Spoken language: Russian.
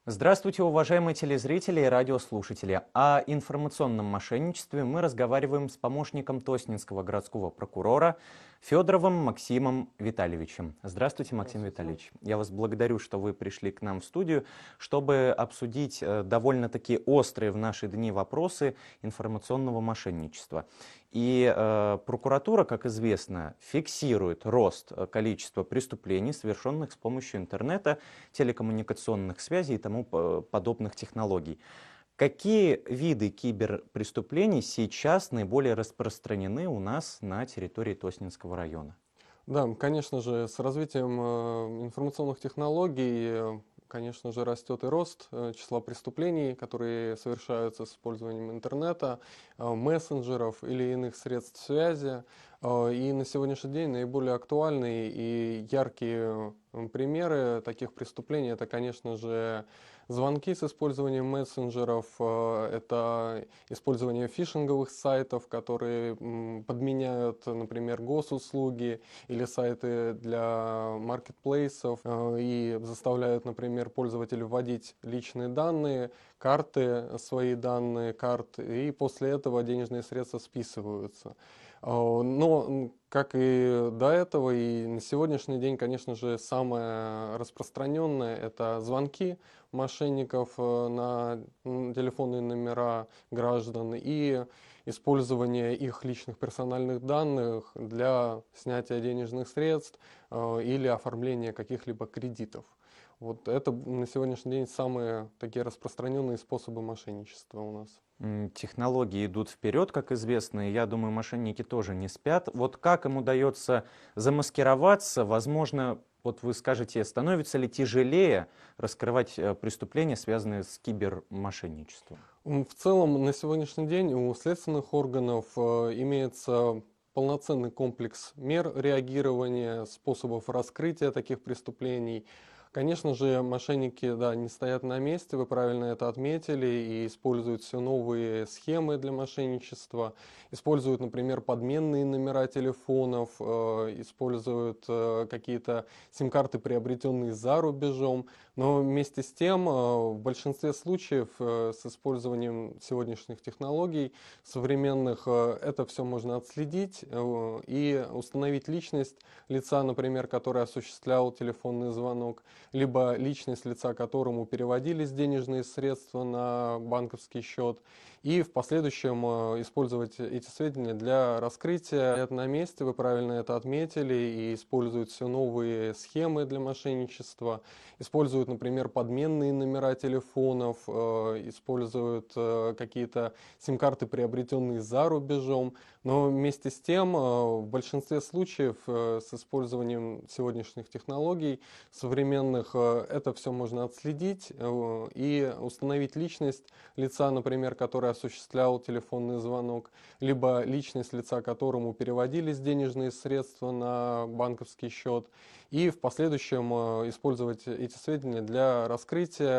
Здравствуйте, уважаемые телезрители и радиослушатели. О информационном мошенничестве мы разговариваем с помощником Тоснинского городского прокурора Федоровым Максимом Витальевичем. Здравствуйте, Максим Здравствуйте. Витальевич. Я вас благодарю, что вы пришли к нам в студию, чтобы обсудить довольно-таки острые в наши дни вопросы информационного мошенничества. И прокуратура, как известно, фиксирует рост количества преступлений, совершенных с помощью интернета, телекоммуникационных связей и тому подобных технологий. Какие виды киберпреступлений сейчас наиболее распространены у нас на территории Тоснинского района? Да, конечно же, с развитием информационных технологий, конечно же, растет и рост числа преступлений, которые совершаются с использованием интернета, мессенджеров или иных средств связи. И на сегодняшний день наиболее актуальные и яркие примеры таких преступлений — это, конечно же, звонки с использованием мессенджеров, это использование фишинговых сайтов, которые подменяют, например, госуслуги или сайты для маркетплейсов и заставляют, например, пользователей вводить личные данные, карты, свои данные карт, и после этого денежные средства списываются. Но, как и до этого, и на сегодняшний день, конечно же, самое распространенное — это звонки мошенников на телефонные номера граждан и использование их личных персональных данных для снятия денежных средств или оформления каких-либо кредитов. Вот это на сегодняшний день самые такие распространенные способы мошенничества у нас. Технологии идут вперед, как известно, и я думаю, мошенники тоже не спят. Вот как им удается замаскироваться? Возможно, вот вы скажете, становится ли тяжелее раскрывать преступления, связанные с кибермошенничеством? В целом, на сегодняшний день у следственных органов имеется полноценный комплекс мер реагирования, способов раскрытия таких преступлений. Конечно же, мошенники, да, не стоят на месте, вы правильно это отметили, и используют все новые схемы для мошенничества, используют, например, подменные номера телефонов, используют какие-то сим-карты, приобретенные за рубежом. Но вместе с тем, в большинстве случаев с использованием сегодняшних технологий современных это все можно отследить и установить личность лица, например, который осуществлял телефонный звонок, либо личность лица, которому переводились денежные средства на банковский счет, и в последующем использовать эти сведения для раскрытия. Это на месте, вы правильно это отметили, и используют все новые схемы для мошенничества, используют, например, подменные номера телефонов, используют какие-то сим-карты, приобретенные за рубежом, но вместе с тем в большинстве случаев с использованием сегодняшних технологий современных это все можно отследить и установить личность лица, например, который осуществлял телефонный звонок, либо личность лица, которому переводились денежные средства на банковский счет, и в последующем использовать эти сведения для раскрытия